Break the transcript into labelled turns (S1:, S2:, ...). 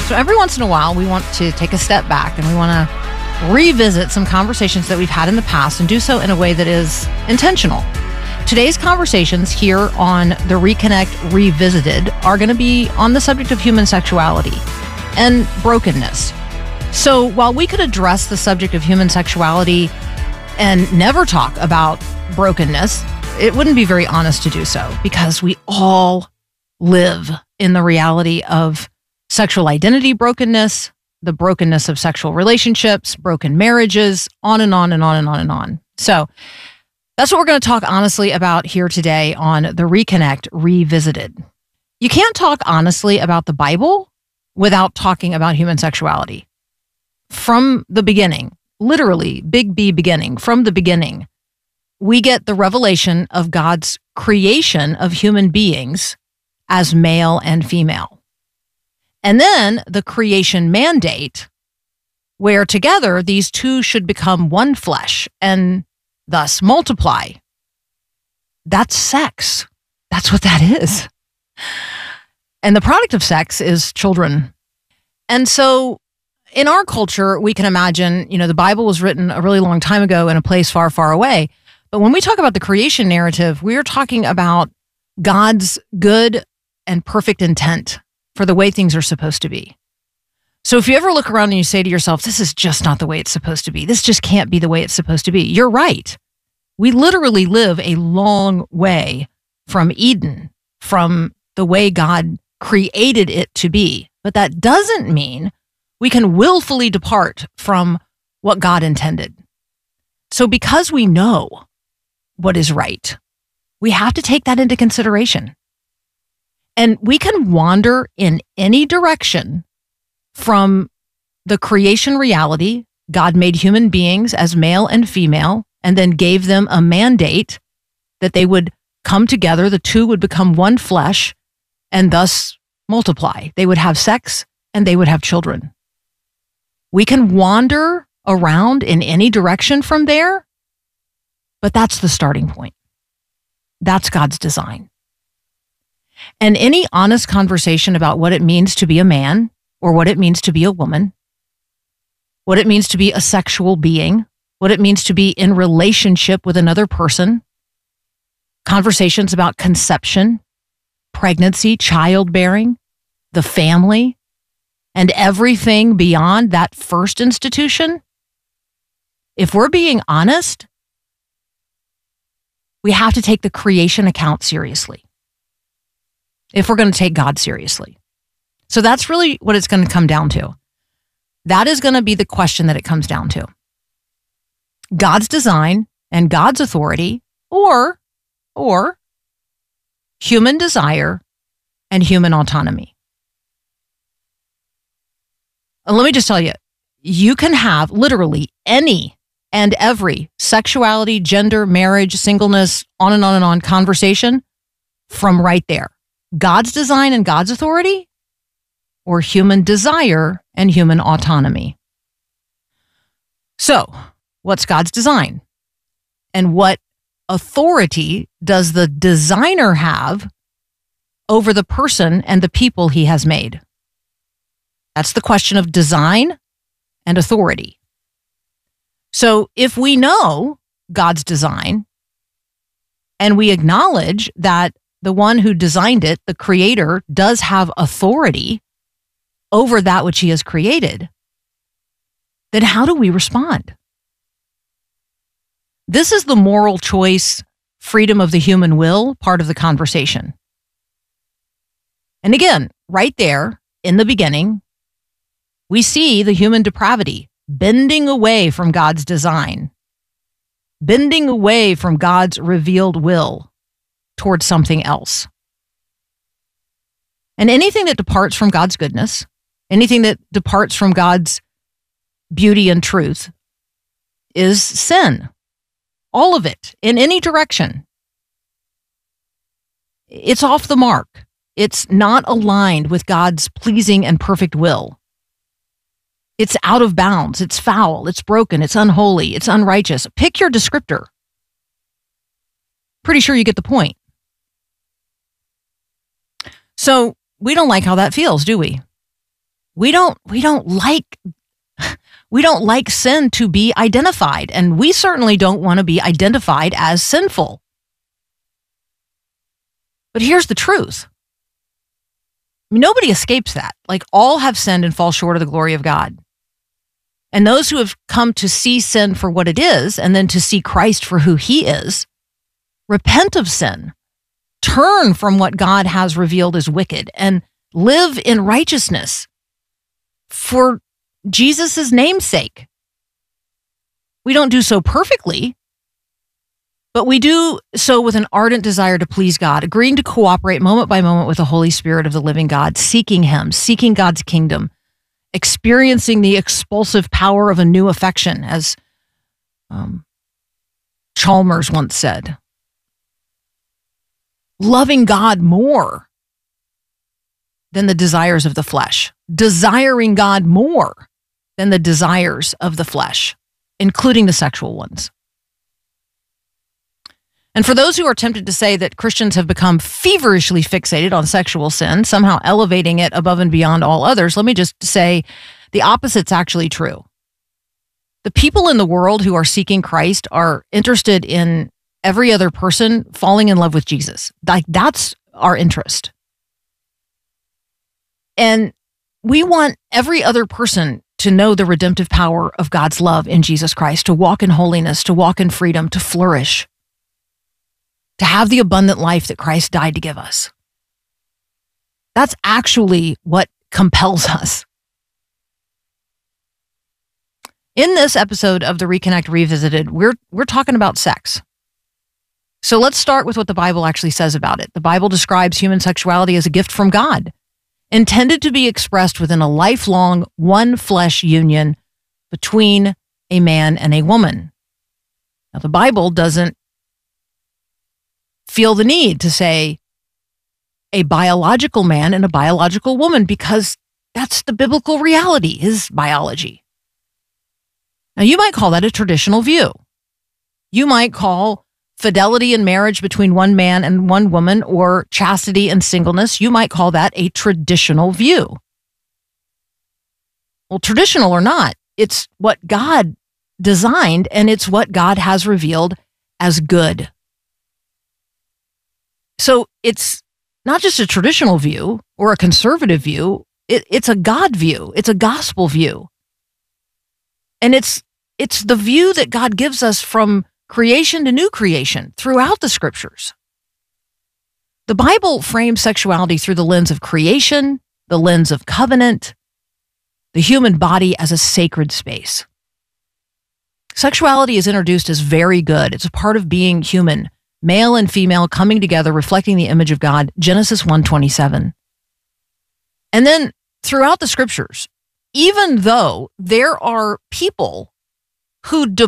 S1: So every once in a while, we want to take a step back and we want to revisit some conversations that we've had in the past and do so in a way that is intentional. Today's conversations here on the Reconnect Revisited are going to be on the subject of human sexuality and brokenness. So while we could address the subject of human sexuality and never talk about brokenness, it wouldn't be very honest to do so, because we all live in the reality of sexual identity brokenness, the brokenness of sexual relationships, broken marriages, on and on and on and on and on. So that's what we're going to talk honestly about here today on the Reconnect Revisited. You can't talk honestly about the Bible without talking about human sexuality. From the beginning, literally, big B beginning, from the beginning, we get the revelation of God's creation of human beings as male and female. And then the creation mandate, where together these two should become one flesh and thus multiply. That's sex. That's what that is. And the product of sex is children. And so in our culture, we can imagine, the Bible was written a really long time ago in a place far, far away. But when we talk about the creation narrative, we're talking about God's good and perfect intent for the way things are supposed to be. So if you ever look around and you say to yourself, this is just not the way it's supposed to be, this just can't be the way it's supposed to be, you're right. We literally live a long way from Eden, from the way God created it to be. But that doesn't mean we can willfully depart from what God intended. So because we know what is right, we have to take that into consideration. And we can wander in any direction from the creation reality. God made human beings as male and female and then gave them a mandate that they would come together, the two would become one flesh and thus multiply. They would have sex and they would have children. We can wander around in any direction from there, but that's the starting point. That's God's design. And any honest conversation about what it means to be a man or what it means to be a woman, what it means to be a sexual being, what it means to be in relationship with another person, conversations about conception, pregnancy, childbearing, the family, and everything beyond that first institution. If we're being honest, we have to take the creation account seriously if we're going to take God seriously. So that's really what it's going to come down to. That is going to be the question that it comes down to. God's design and God's authority, or human desire and human autonomy. And let me just tell you, you can have literally any and every sexuality, gender, marriage, singleness, on and on and on conversation from right there. God's design and God's authority, or human desire and human autonomy. So, what's God's design? And what authority does the designer have over the person and the people he has made? That's the question of design and authority. So, if we know God's design and we acknowledge that the one who designed it, the creator, does have authority over that which he has created, then how do we respond? This is the moral choice, freedom of the human will part of the conversation. And again, right there in the beginning, we see the human depravity bending away from God's design, bending away from God's revealed will towards something else. And anything that departs from God's goodness, anything that departs from God's beauty and truth is sin. All of it, in any direction. It's off the mark. It's not aligned with God's pleasing and perfect will. It's out of bounds. It's foul. It's broken. It's unholy. It's unrighteous. Pick your descriptor. Pretty sure you get the point. So we don't like how that feels, do we? We don't like sin to be identified, and we certainly don't want to be identified as sinful. But here's the truth. Nobody escapes that. Like, all have sinned and fall short of the glory of God. And those who have come to see sin for what it is, and then to see Christ for who he is, repent of sin, turn from what God has revealed as wicked, and live in righteousness for Jesus' name's sake. We don't do so perfectly, but we do so with an ardent desire to please God, agreeing to cooperate moment by moment with the Holy Spirit of the living God, seeking him, seeking God's kingdom, experiencing the expulsive power of a new affection, as Chalmers once said. Loving God more than the desires of the flesh, desiring God more than the desires of the flesh, including the sexual ones. And for those who are tempted to say that Christians have become feverishly fixated on sexual sin, somehow elevating it above and beyond all others, let me just say the opposite's actually true. The people in the world who are seeking Christ are interested in every other person falling in love with Jesus. Like, that's our interest. And we want every other person to know the redemptive power of God's love in Jesus Christ, to walk in holiness, to walk in freedom, to flourish, to have the abundant life that Christ died to give us. That's actually what compels us. In this episode of the Reconnect Revisited, we're talking about sex. So let's start with what the Bible actually says about it. The Bible describes human sexuality as a gift from God, intended to be expressed within a lifelong one flesh union between a man and a woman. Now, the Bible doesn't feel the need to say a biological man and a biological woman, because that's the biblical reality, is biology. Now, you might call that a traditional view. You might call fidelity in marriage between one man and one woman, or chastity and singleness, you might call that a traditional view. Well, traditional or not, it's what God designed, and it's what God has revealed as good. So it's not just a traditional view or a conservative view, it's a God view, it's a gospel view. And it's the view that God gives us from creation to new creation throughout the scriptures. The Bible frames sexuality through the lens of creation, the lens of covenant, the human body as a sacred space. Sexuality is introduced as very good. It's a part of being human, male and female coming together, reflecting the image of God, Genesis 1:27. And then throughout the scriptures, even though there are people who